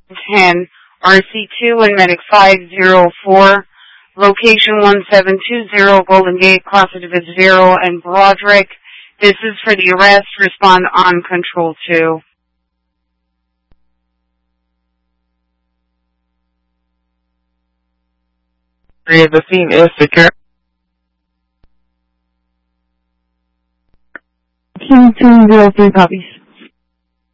10, RC2 and Medic 504, location 1720, Golden Gate, class of Division 0, and Broderick. This is for the arrest. Respond on Control 2. The scene is secure. Team 203 copies.